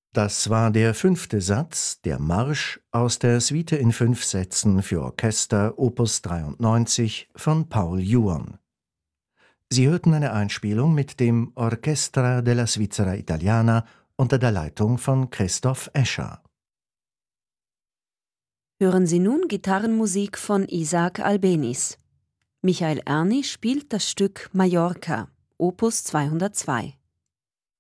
Das war der 5. Satz, der Marsch aus der Suite in 5 Sätzen für Orchester Opus 93 von Paul Juon. Sie hörten eine Einspielung mit dem Orchestra della Svizzera Italiana unter der Leitung von Christoph Escher. Hören Sie nun Gitarrenmusik von Isaac Albéniz. Michael Erny spielt das Stück Mallorca, Opus 202.